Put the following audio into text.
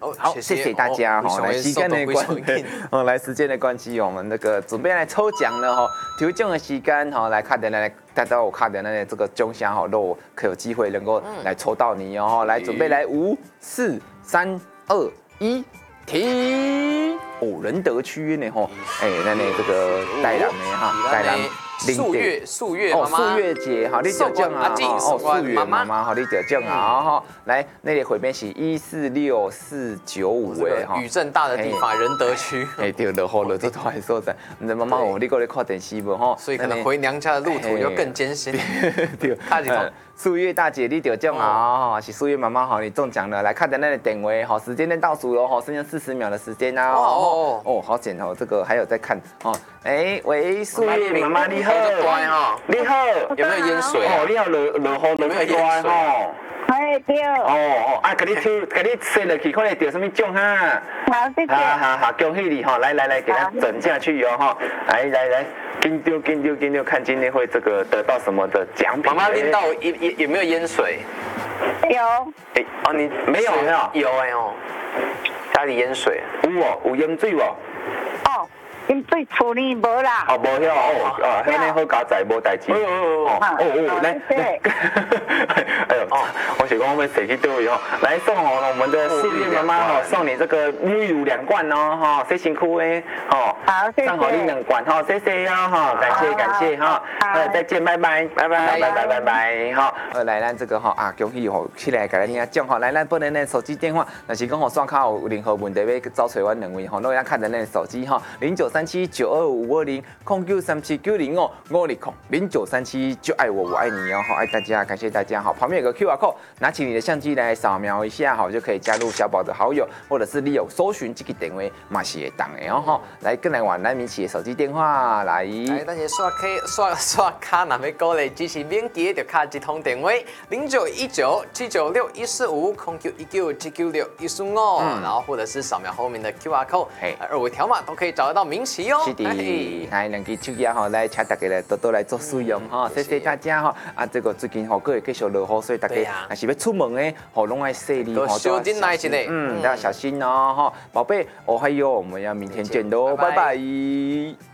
好，谢谢大家哈。来时间的关系，来时间的关系，我们那个准备来抽奖了哈。抽奖的时间哈，来看的来大家有看的那这个奖项哈，都可有机会能够来抽到你哦。来准备来5、4、3、2、1，停！哦，仁德区呢吼，那这个带人的哈，带人。 素月妈妈， 素月姐，好，你得奖啊！素月妈妈，好，你得奖啊！哈，来，那里回边是1469495的哈， 雨正大的地方，仁德区。 对，落雨了，这都还所在。你的妈妈哦，你过来看电视无哈？ 所以可能回娘家的路途又更艰辛。 对，素月大姐，你得奖啊！是素月妈妈，好，你中奖了。来看的那个电话，好，时间倒数了哈，剩下40秒的时间啊！哦，好险哦，这个还有在看哦。喂，素月妈妈你好，你好， 有没有淹水？ 哦，你好，落雨有没有淹水？ 对。 哦，给你塞落去，看你得什么奖哈？ 好，谢谢。 好，恭喜你哈！来，给它整下去哦哈！来，跟丢，看今天会这个得到什么的奖品？ 妈妈拎到有没有淹水？ 有。 你没有？ 有哦，家里淹水。 有淹水哦。 淹水厝里无啦。 无遐遐尼好加载无代志。来，哎呦，我想讲我们谁去对哦？来送我们的素月妈妈哦，送你这个沐浴乳2罐哦，哈，洗身躯的哦。 好，谢谢。 送好你2罐哈，谢谢哦哈，感谢哈，再见，拜拜，好，来咱这个哈恭喜吼，起来给咱听奖哈，来咱本人的手机电话，若是讲吼刷卡有任何问题要找找阮2位吼，都要看咱的手机哈，093792520939900520090937就爱我爱你哦，好爱大家，感谢大家好，旁边有个 QR code，拿起你的相机来扫描一下哈，就可以加入小宝的好友，或者是你有搜寻这个电话嘛是会当的哦哈，来跟来玩咱民企的手机电话来， 但是刷卡若要鼓励支持免记就卡一通电话09197614509197961455，然后或者是扫描后面的 QR code， 2维条码都可以找得到民企哦。 是的，来2支手机哈，来请大家来多多来做使用哈，谢谢大家哈。这个最近各会继续落雨，所以大家若是要出门的，拢爱细力都小心来一下， 都要小心哦哈，宝贝，哦还有我们要明天见喽，拜拜。